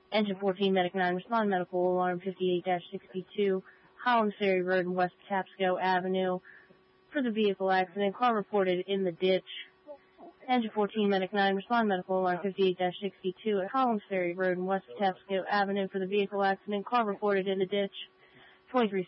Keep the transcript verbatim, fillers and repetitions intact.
Engine fourteen, Medic nine, respond medical alarm fifty-eight sixty-two, Holland Ferry Road and West Tapsco Avenue. For the vehicle accident, car reported in the ditch. Engine fourteen, Medic nine, respond medical alarm fifty-eight sixty-two at Holland Ferry Road and West Tapsco Avenue. For the vehicle accident, car reported in the ditch. twenty-three